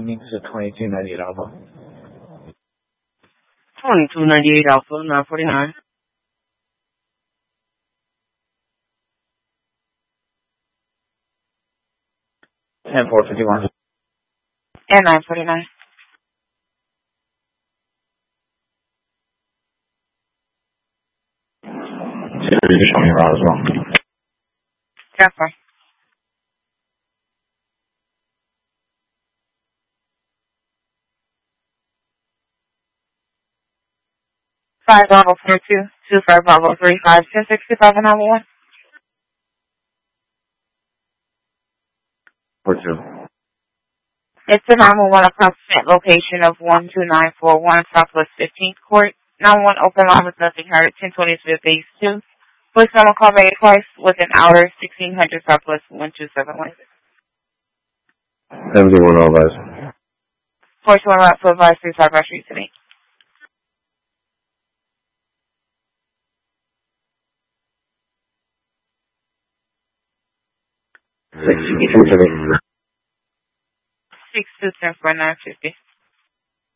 Means a 2298 Alpha. 2298 Alpha, 949. And 451. And 949. You can show me around as well. That's fine. Five Bravo 42, 25 Bravo 35, 1065 and 91. 42. It's a 911 approximate location of 12941 Southwest 15th Court. 911 open line with nothing heard, 1022 base 2. Please someone call me twice within hour, 1600 Southwest 1271. 71 all guys. 41 Route to advise 35 Rush Street to me. Six, 6210 for 950.